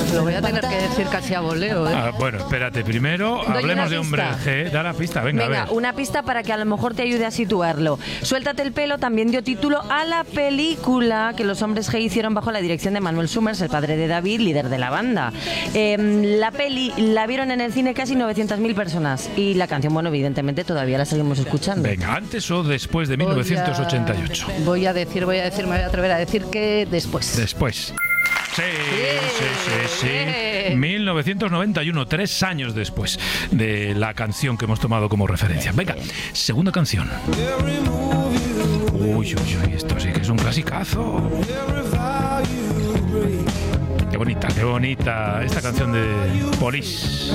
Lo voy a tener que decir casi a voleo, ¿eh? Bueno, espérate, primero Doy hablemos una de Hombre pista. G. Da la pista, venga, a Venga, ver. una pista para que a lo mejor te ayude a situarlo. Suéltate el pelo también dio título a la película que los Hombres G hicieron bajo la dirección de Manuel Summers, el padre de David, líder de la banda. La peli la vieron en el cine casi 900.000 personas y la canción, bueno, evidentemente todavía la seguimos escuchando. Venga, ¿antes o después de 1988? Voy a decir, me voy a atrever a decir que después. Después. Sí. 1991, 3 años después de la canción que hemos tomado como referencia. Venga, segunda canción. Uy, esto sí que es un clasicazo. Qué bonita esta canción de Police.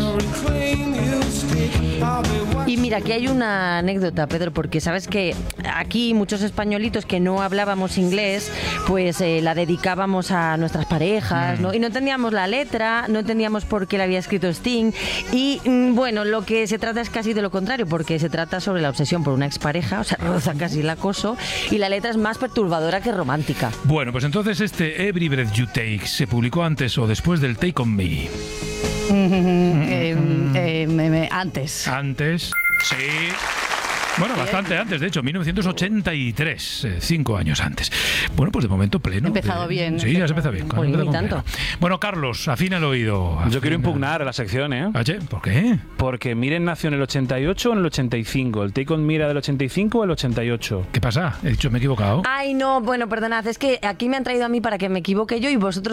Y mira, aquí hay una anécdota, Pedro, porque sabes que aquí muchos españolitos que no hablábamos inglés, pues la dedicábamos a nuestras parejas, ¿no? Y no entendíamos la letra, no entendíamos por qué la había escrito Sting. Y bueno, lo que se trata es casi de lo contrario, porque se trata sobre la obsesión por una expareja, o sea, roza casi el acoso, y la letra es más perturbadora que romántica. Bueno, pues entonces este Every Breath You Take se publicó antes o después del Take On Me. Antes. Antes, sí. Bueno, bastante antes, de hecho, 1983, 5 años antes. Bueno, pues de momento pleno. He empezado bien. Sí, ya se empezado bien. Pues ni tanto. Bueno, Carlos, afina el oído. Yo quiero impugnar a la sección, ¿eh? Oye, ¿por qué? Porque Miren nació en el 88 o en el 85. ¿El Take On Me era del 85 o el 88? ¿Qué pasa? He dicho, me he equivocado. Ay, no, bueno, perdonad, es que aquí me han traído a mí para que me equivoque yo y vosotros